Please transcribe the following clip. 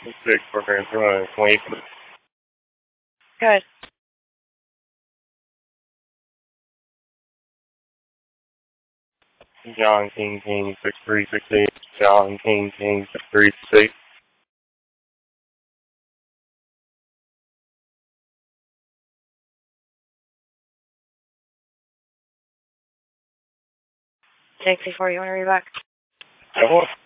6 for Grand Run, 20. Good. John King King 6368. John King King 6368. Take before you want to read back. That one.